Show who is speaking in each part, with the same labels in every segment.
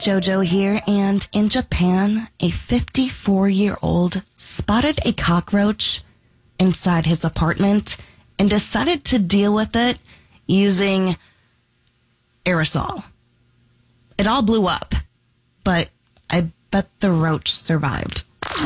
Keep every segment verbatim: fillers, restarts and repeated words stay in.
Speaker 1: JoJo here, and in Japan, a fifty-four-year-old spotted a cockroach inside his apartment and decided to deal with it using aerosol. It all blew up, but I bet the roach survived.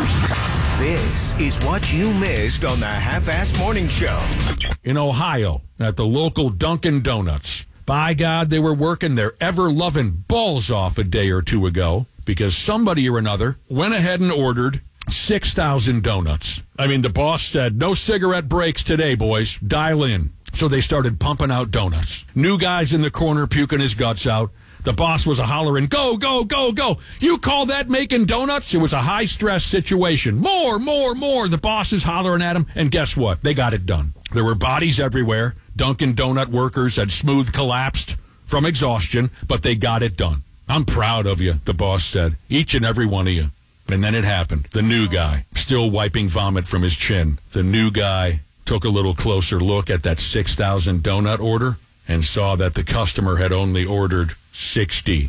Speaker 2: This is what you missed on the Half-Assed Morning Show.
Speaker 3: In Ohio, at the local Dunkin' Donuts. By God, they were working their ever-loving balls off a day or two ago because somebody or another went ahead and ordered six thousand donuts. I mean, the boss said, no cigarette breaks today, boys. Dial in. So they started pumping out donuts. New guy's in the corner puking his guts out. The boss was a hollering, go, go, go, go. You call that making donuts? It was a high-stress situation. More, more, more. The boss is hollering at him, and guess what? They got it done. There were bodies everywhere. Dunkin' Donut workers had smooth collapsed from exhaustion, but they got it done. I'm proud of you, the boss said. Each and every one of you. And then it happened. The new guy, still wiping vomit from his chin. The new guy took a little closer look at that six thousand donut order and saw that the customer had only ordered sixty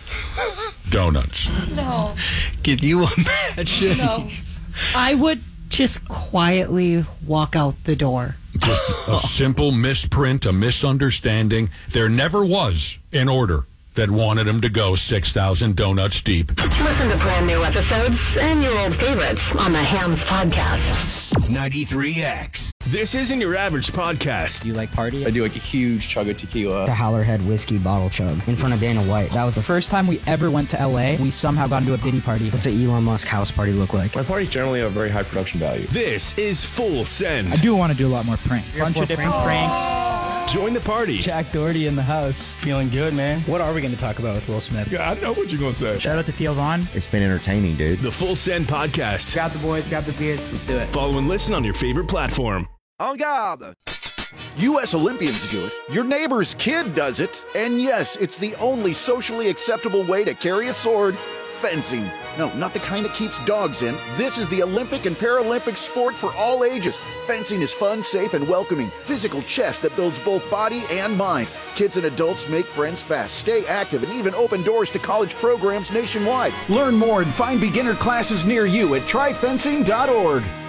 Speaker 3: donuts.
Speaker 4: No.
Speaker 5: Can you imagine?
Speaker 4: No.
Speaker 6: I would just quietly walk out the door.
Speaker 3: Just a simple misprint, a misunderstanding. There never was an order that wanted him to go six thousand donuts deep.
Speaker 7: Listen to brand new episodes and your old favorites on the Hams Podcast.
Speaker 2: ninety-three X.
Speaker 8: This isn't your average podcast.
Speaker 9: Do you like party?
Speaker 10: I do like a huge chug of tequila.
Speaker 9: The Howlerhead whiskey bottle chug in front of Dana White. That was the first time we ever went to L A. We somehow got into a Diddy party. What's an Elon Musk house party look like?
Speaker 10: My parties generally have very high production value.
Speaker 8: This is Full Send.
Speaker 9: I do want to do a lot more pranks. A bunch of different pranks.
Speaker 8: Join the party.
Speaker 9: Jack Doherty in the house. Feeling good, man. What are we going to talk about with Will Smith?
Speaker 10: Yeah, I know what you're going to say.
Speaker 9: Shout out to Theo Vaughn.
Speaker 10: It's been entertaining, dude.
Speaker 8: The Full Send Podcast.
Speaker 9: Grab the boys, grab the beers. Let's do it.
Speaker 8: Follow and listen on your favorite platform.
Speaker 11: En garde! U S Olympians do it, your neighbor's kid does it, and yes, it's the only socially acceptable way to carry a sword, fencing. No, not the kind that keeps dogs in. This is the Olympic and Paralympic sport for all ages. Fencing is fun, safe, and welcoming. Physical chess that builds both body and mind. Kids and adults make friends fast, stay active, and even open doors to college programs nationwide. Learn more and find beginner classes near you at try fencing dot org.